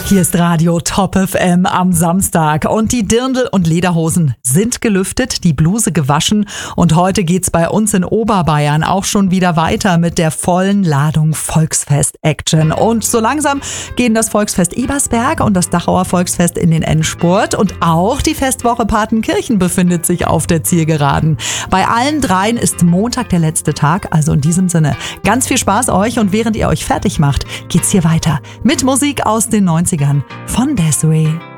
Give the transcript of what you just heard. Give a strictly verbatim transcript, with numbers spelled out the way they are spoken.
Hier ist Radio Top F M am Samstag und die Dirndl- und Lederhosen sind gelüftet, die Bluse gewaschen und heute geht's bei uns in Oberbayern auch schon wieder weiter mit der vollen Ladung Volksfest-Action. Und so langsam gehen das Volksfest Ebersberg und das Dachauer Volksfest in den Endspurt und auch die Festwoche Partenkirchen befindet sich auf der Zielgeraden. Bei allen dreien ist Montag der letzte Tag, also in diesem Sinne ganz viel Spaß euch und während ihr euch fertig macht, geht's hier weiter mit Musik aus den neunzigern von Desiree.